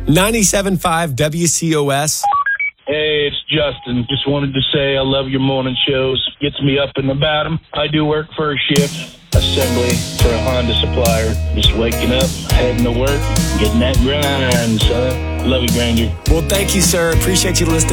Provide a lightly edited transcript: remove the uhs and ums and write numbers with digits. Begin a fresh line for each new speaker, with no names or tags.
97.5 WCOS.
Hey, it's Justin. Just wanted to say I love your morning shows. Gets me up and about them. I do work first shift. Assembly for a Honda supplier. Just waking up, heading to work, getting that grind, son. Love you, Granger.
Well, thank you, sir. Appreciate you listening.